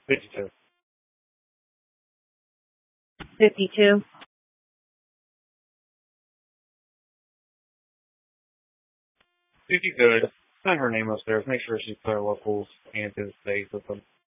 52. 52. 50 good. Send her name upstairs. Make sure she's clear locals and to the state with them.